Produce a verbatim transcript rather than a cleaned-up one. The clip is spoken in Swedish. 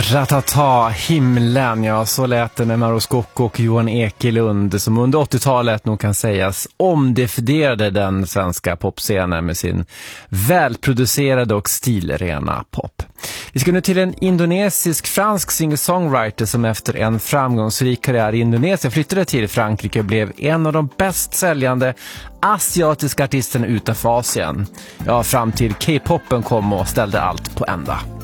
Ratata, himlen, ja, så lät det med Mauro Scocco och Johan Ekelund som under åttiotalet nog kan sägas omdefinierade den svenska popscenen med sin välproducerade och stilrena pop. Vi ska nu till en indonesisk-fransk singer-songwriter som efter en framgångsrik karriär i Indonesien flyttade till Frankrike och blev en av de bäst säljande asiatiska artisterna utanför Asien. Ja, fram till K-popen kom och ställde allt på ända.